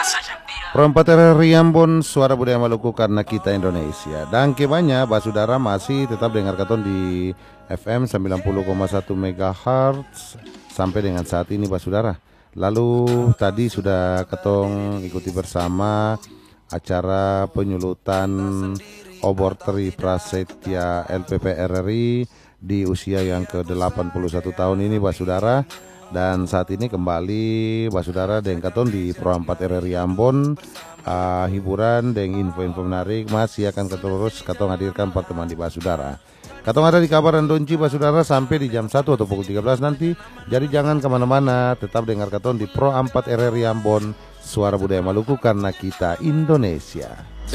Pro 4 RRI Ambon, suara budaya Maluku karena kita Indonesia. Dan kebanya basudara masih tetap dengar katon di FM 90,1 MHz sampai dengan saat ini basudara. Lalu tadi sudah ketong ikuti bersama acara penyulutan obor Tri Prasetya LPP RRI di usia yang ke-81 tahun ini basudara. Dan saat ini kembali basudara dengan katon di Pro 4 RRI Ambon, hiburan dan info-info menarik masih akan terus katong hadirkan pertemuan di basudara. Katong ada di kabar dan donci basudara sampai di jam 1 atau pukul 13 nanti. Jadi jangan kemana-mana, tetap dengar katon di Pro 4 RRI Ambon, suara budaya Maluku karena kita Indonesia.